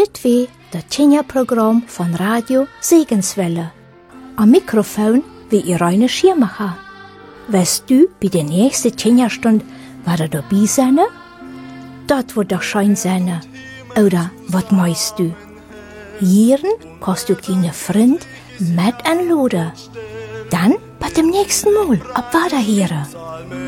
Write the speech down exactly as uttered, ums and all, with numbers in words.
Dit wie das Tjenja-Programm von Radio Segenswelle. Am Mikrofon wie Irene Schirmacher. Weißt du, bei der nächsten Tjenja-Stunde war er dabei sein? Das wird doch schein sein. Oder was meinst du? Hier kannst du deine Freund mit anladen. Dann bei dem nächsten Mal. Ab weiter hier.